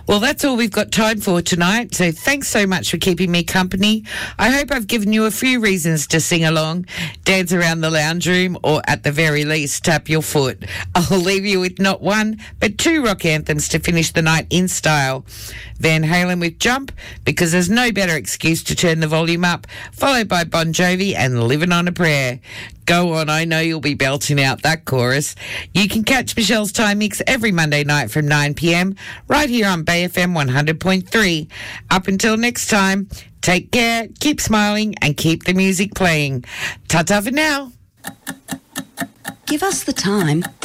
Well, that's all we've got time for tonight, so thanks so much for keeping me company. I hope I've given you a few reasons to sing along, dance around the lounge room, or at the very least, tap your foot. I'll leave you with not one, but two rock anthems to finish the night in style. Van Halen with Jump, because there's no better excuse to turn the volume up, followed by Bon Jovi and Living on a Prayer. Go on, I know you'll be belting out that chorus. You can catch Michelle's Time Mix every Monday night from 9pm, right here on Bay FM 100.3. Up until next time, take care, keep smiling, and keep the music playing. Ta-ta for now. Give us the time